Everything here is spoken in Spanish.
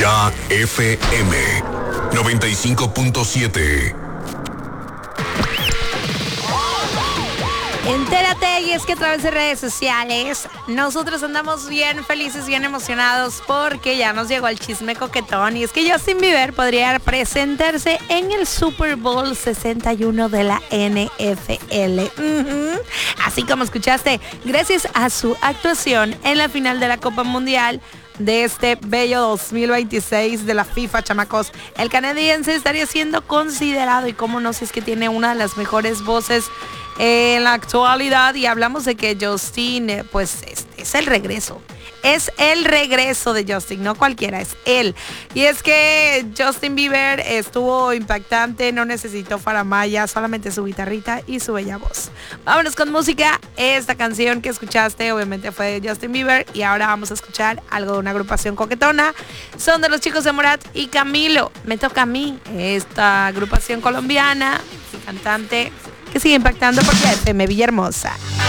Ya FM 95.7. Entérate, y es que a través de redes sociales nosotros andamos bien felices, bien emocionados porque ya nos llegó el chisme coquetón, y es que Justin Bieber podría presentarse en el Super Bowl 61 de la NFL. Así como escuchaste, gracias a su actuación en la final de la Copa Mundial de este bello 2026 de la FIFA, chamacos, el canadiense estaría siendo considerado, y cómo no, si es que tiene una de las mejores voces en la actualidad. Y hablamos de que Justin, pues es el regreso. Es el regreso de Justin, no cualquiera, es él. Y es que Justin Bieber estuvo impactante, no necesitó faramaya, solamente su guitarrita y su bella voz. Vámonos con música. Esta canción que escuchaste obviamente fue de Justin Bieber, y ahora vamos a escuchar algo de una agrupación coquetona. Son de los chicos de Morat y Camilo. Me toca a mí, esta agrupación colombiana, cantante que sigue impactando porque FM Villahermosa.